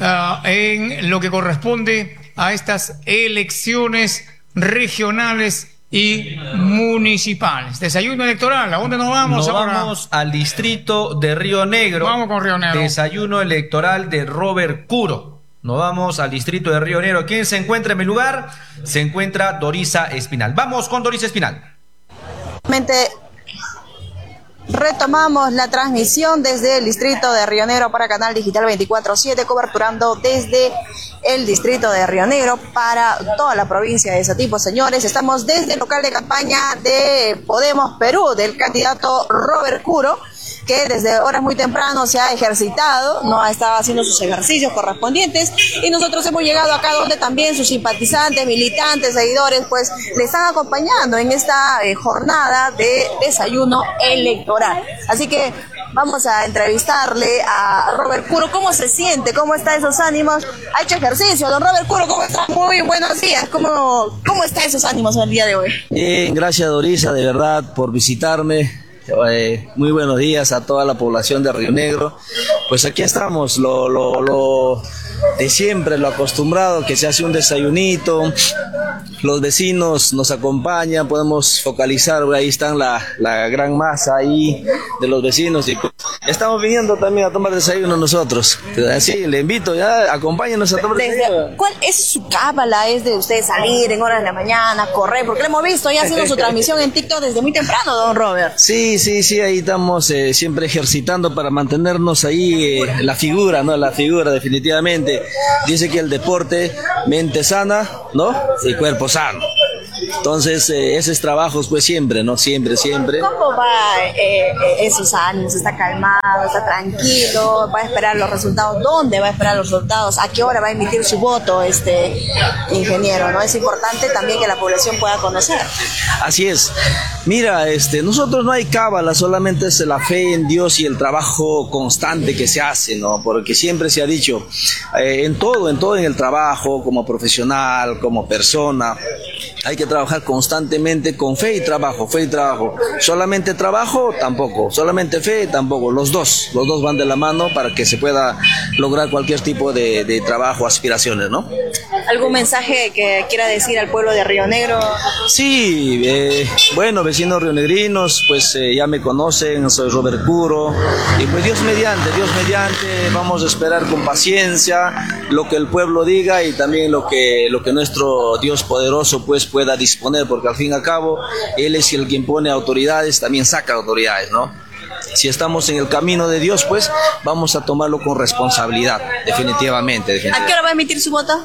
en lo que corresponde a estas elecciones regionales y municipales. Desayuno electoral, ¿a dónde nos vamos nos ahora? Vamos al distrito de Río Negro. Vamos con Río Negro. Desayuno electoral de Robert Curo. Nos vamos al distrito de Río Negro. ¿Quién se encuentra en mi lugar? Se encuentra Dorisa Espinal. Vamos con Dorisa Espinal. Retomamos la transmisión desde el distrito de Río Negro para Canal Digital veinticuatro siete, coberturando desde el distrito de Río Negro para toda la provincia de Satipo. Señores, estamos desde el local de campaña de Podemos Perú, del candidato Robert Curo, que desde horas muy temprano se ha ejercitado, no ha estado haciendo sus ejercicios correspondientes, y nosotros hemos llegado acá donde también sus simpatizantes, militantes, seguidores, pues le están acompañando en esta eh, jornada de desayuno electoral. Así que Vamos a entrevistarle a Robert Curo. ¿Cómo se siente? ¿Cómo está esos ánimos? ¿Ha hecho ejercicio? Don Robert Curo, ¿cómo está? Muy buenos días. ¿Cómo, cómo está esos ánimos el día de hoy? Bien, gracias Dorisa, de verdad, por visitarme. Eh, muy buenos días a toda la población de Río Negro. Pues aquí estamos, lo, lo, lo de siempre, lo acostumbrado, que se hace un desayunito, los vecinos nos acompañan, podemos focalizar, ahí están la, la gran masa ahí de los vecinos y estamos viniendo también a tomar desayuno nosotros. Así, le invito, ya, acompáñenos a tomar Desde, desayuno. ¿Cuál es su cábala? ¿Es de usted salir en horas de la mañana, correr? Porque lo hemos visto ya haciendo su transmisión en TikTok desde muy temprano, don Robert. Sí, sí, sí, ahí estamos eh, siempre ejercitando para mantenernos ahí, eh, la figura, ¿no? La figura, definitivamente. Dice que el deporte, mente sana, ¿no? Y cuerpo sano. Entonces, eh, esos trabajos, pues siempre, ¿no? Siempre, siempre. ¿Cómo va eh, eh, esos ánimos? ¿Está calmado? ¿Está tranquilo? ¿Va a esperar los resultados? ¿Dónde va a esperar los resultados? ¿A qué hora va a emitir su voto este ingeniero? ¿No? Es importante también que la población pueda conocer. Así es. Mira, este, nosotros no hay cábala, solamente es la fe en Dios y el trabajo constante que se hace, ¿no? Porque siempre se ha dicho, eh, en todo, en todo en el trabajo, como profesional, como persona, hay que trabajar constantemente con fe y trabajo, fe y trabajo. Solamente trabajo, tampoco. Solamente fe, tampoco. Los dos, los dos van de la mano para que se pueda lograr cualquier tipo de, de trabajo, aspiraciones, ¿no? ¿Algún mensaje que quiera decir al pueblo de Río Negro? Sí, eh, bueno, vecinos rionegrinos, pues eh, ya me conocen, soy Robert Curo, y pues Dios mediante, Dios mediante, vamos a esperar con paciencia lo que el pueblo diga y también lo que, lo que nuestro Dios poderoso pues pueda disponer, porque al fin y al cabo, Él es el quien pone autoridades, también saca autoridades, ¿no? Si estamos en el camino de Dios, pues vamos a tomarlo con responsabilidad, definitivamente. definitivamente. ¿A qué hora va a emitir su voto?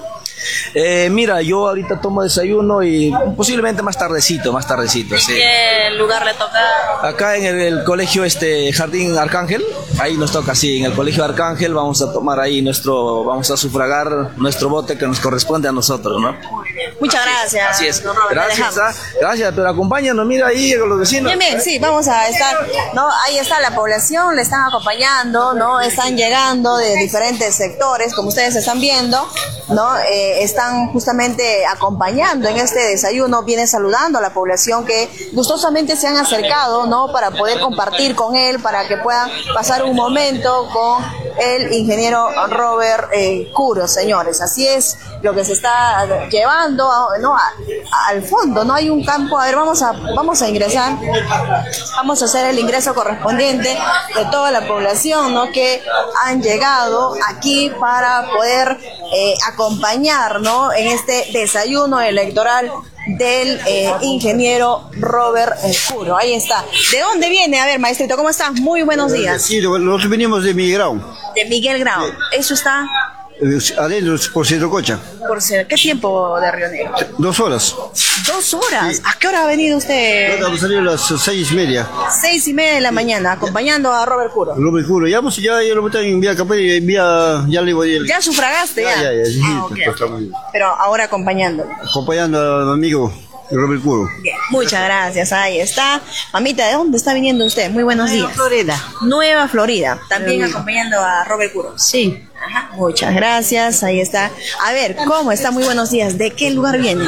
Eh, mira, yo ahorita tomo desayuno y posiblemente más tardecito, más tardecito, sí. ¿Qué lugar le toca? Acá en el, el colegio este Jardín Arcángel, ahí nos toca, sí, en el colegio Arcángel vamos a tomar ahí nuestro, vamos a sufragar nuestro voto que nos corresponde a nosotros, ¿no? Muchas gracias. Así es. Don Robert, Gracias, ah, gracias, pero acompáñanos, mira ahí con los vecinos. Bien, bien, sí, vamos a estar, ¿no? Ahí está la población, le están acompañando, ¿no? Están llegando de diferentes sectores, como ustedes están viendo, ¿no? Eh, están justamente acompañando en este desayuno, vienen saludando a la población que gustosamente se han acercado, ¿no? Para poder compartir con él, para que puedan pasar un momento con el ingeniero Robert eh, Curo, señores. Así es lo que se está llevando, ¿no? A, a, al fondo, ¿no? Hay un campo, a ver, vamos a, vamos a ingresar, vamos a hacer el ingreso correspondiente de toda la población, ¿no? Que han llegado aquí para poder eh, acompañar, ¿no? En este desayuno electoral del eh, ingeniero Robert Curo. Ahí está. ¿De dónde viene? A ver, maestrito, ¿cómo estás? Muy buenos días. Sí, nosotros venimos de Miguel Grau. De Miguel Grau. Eso está adentro, por Centro Cocha. por ser. ¿Qué tiempo de Río Negro? Dos horas. Dos horas. ¿A qué hora ha venido usted? Vamos a salir a las seis y media. Seis y media de la mañana, acompañando a Robert Curo. Robert Curo. Ya, pues, ya, ya lo metí en vía capaz y vía, ya le voy a... Ya sufragaste, ya. Ya, ya, ya. Sí, Ah, ok. pues, estamos Pero ahora acompañando. acompañando al amigo Robert Curo. Bien, muchas gracias. Ahí está. Mamita, ¿de dónde está viniendo usted? Muy buenos Nueva días. Florida. Nueva Florida. También Florida. acompañando a Robert Curo. Sí. Ajá, muchas gracias. Ahí está. A ver, ¿cómo está? Muy buenos días. ¿De qué lugar viene?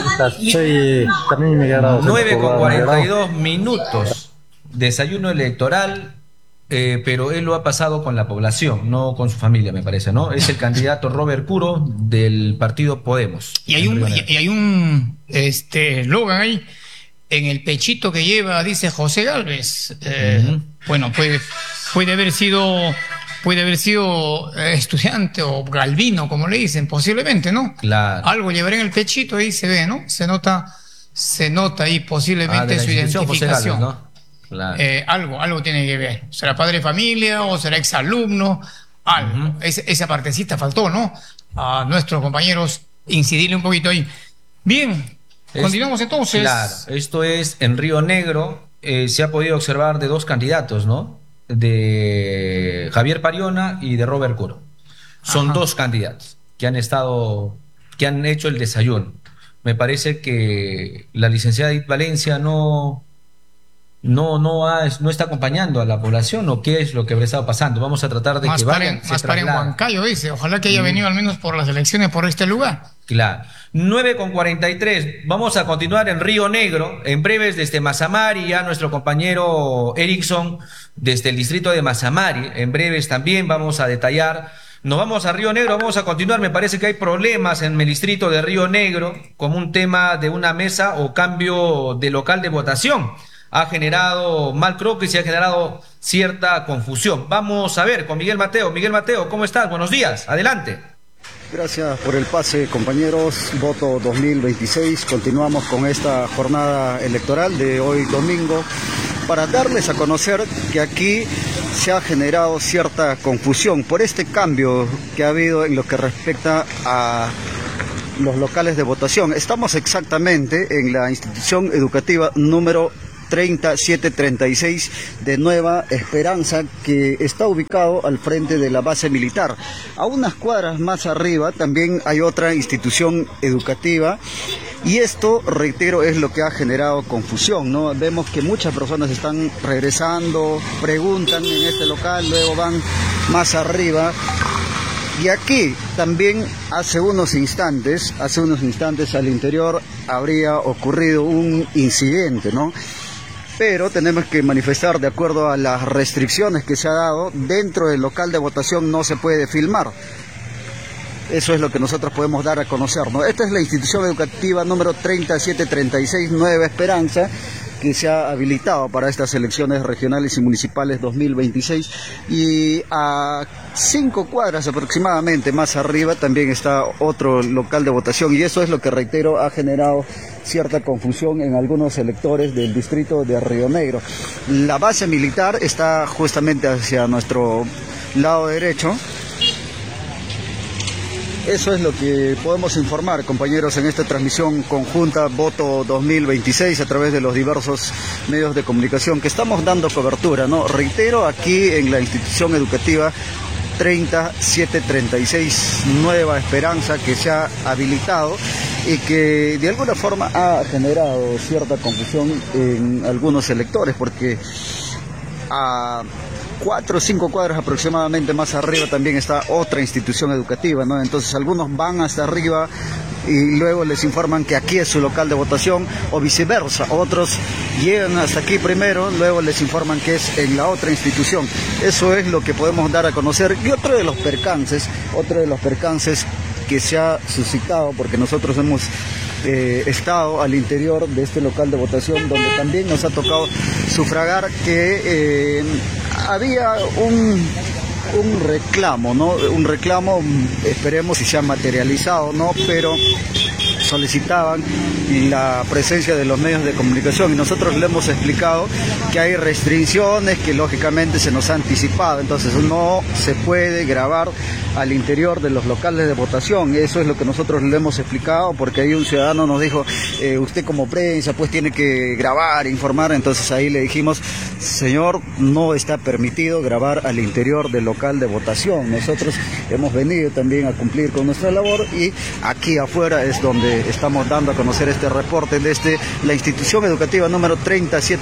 Soy también migrado. nueve con cuarenta y dos minutos. Desayuno electoral, eh, pero él lo ha pasado con la población, no con su familia, me parece, ¿no? Es el candidato Robert Curo del partido Podemos. Y hay un, y hay un este eslogan ahí en el pechito que lleva, dice José Gálvez. Eh, uh-huh. Bueno, puede, puede haber sido puede haber sido eh, estudiante o galvino, como le dicen, posiblemente, ¿no? Claro. Algo llevaré en el pechito, ahí se ve, ¿no? Se nota, se nota ahí posiblemente ah, su identificación. José Gálvez, ¿no? Claro. Eh, algo, algo tiene que ver. ¿Será padre de familia o será exalumno? Algo. Uh-huh. Es, esa partecita faltó, ¿no? A nuestros compañeros incidirle un poquito ahí. Bien, es, continuamos entonces. Claro, esto es en Río Negro. Eh, se ha podido observar de dos candidatos, ¿no? De Javier Pariona y de Robert Curo. Son Ajá. dos candidatos que han estado, que han hecho el desayuno. Me parece que la licenciada Edith Valencia no... no, no, ha, no está acompañando a la población, o qué es lo que habría estado pasando. Vamos a tratar de más que vayan. Más para en Huancayo, dice. Ojalá que haya mm. venido al menos por las elecciones por este lugar. Claro. nueve con cuarenta y tres. Vamos a continuar en Río Negro. En breves desde Mazamari, ya nuestro compañero Erickson desde el distrito de Mazamari. En breves también vamos a detallar. Nos vamos a Río Negro, vamos a continuar. Me parece que hay problemas en el distrito de Río Negro como un tema de una mesa o cambio de local de votación. Ha generado mal croquis y ha generado cierta confusión. Vamos a ver con Miguel Mateo. Miguel Mateo, ¿cómo estás? Buenos días. Adelante. Gracias por el pase, compañeros. Voto dos mil veintiséis. Continuamos con esta jornada electoral de hoy domingo para darles a conocer que aquí se ha generado cierta confusión por este cambio que ha habido en lo que respecta a los locales de votación. Estamos exactamente en la institución educativa número treinta mil setecientos treinta y seis de Nueva Esperanza, que está ubicado al frente de la base militar. A unas cuadras más arriba también hay otra institución educativa, y esto, reitero, es lo que ha generado confusión, ¿no? Vemos que muchas personas están regresando, preguntan en este local, luego van más arriba. Y aquí también hace unos instantes, hace unos instantes al interior habría ocurrido un incidente, ¿no? Pero tenemos que manifestar, de acuerdo a las restricciones que se ha dado, dentro del local de votación no se puede filmar. Eso es lo que nosotros podemos dar a conocer, ¿no? Esta es la institución educativa número treinta mil setecientos treinta y seis Nueva Esperanza, que se ha habilitado para estas elecciones regionales y municipales dos mil veintiséis, y a cinco cuadras aproximadamente más arriba también está otro local de votación, y eso es lo que, reitero, ha generado cierta confusión en algunos electores del distrito de Río Negro. La base militar está justamente hacia nuestro lado derecho. Eso es lo que podemos informar, compañeros, en esta transmisión conjunta Voto dos mil veintiséis a través de los diversos medios de comunicación que estamos dando cobertura, ¿no? Reitero, aquí en la institución educativa treinta mil setecientos treinta y seis Nueva Esperanza, que se ha habilitado y que de alguna forma ha generado cierta confusión en algunos electores, porque a cuatro o cinco cuadras aproximadamente más arriba también está otra institución educativa, ¿no? Entonces algunos van hasta arriba y luego les informan que aquí es su local de votación, o viceversa. Otros llegan hasta aquí primero, luego les informan que es en la otra institución. Eso es lo que podemos dar a conocer. Y otro de los percances, otro de los percances que se ha suscitado, porque nosotros hemos eh, estado al interior de este local de votación, donde también nos ha tocado sufragar, que eh, había un, un reclamo, ¿no? Un reclamo, esperemos si se ha materializado, ¿no? Pero solicitaban la presencia de los medios de comunicación, y nosotros le hemos explicado que hay restricciones que lógicamente se nos ha anticipado, entonces no se puede grabar al interior de los locales de votación. Eso es lo que nosotros le hemos explicado, porque ahí un ciudadano nos dijo, eh, usted como prensa pues tiene que grabar, informar. Entonces ahí le dijimos, señor, no está permitido grabar al interior del local de votación. Nosotros hemos venido también a cumplir con nuestra labor, y aquí afuera es donde estamos dando a conocer este reporte desde la institución educativa número treinta mil setecientos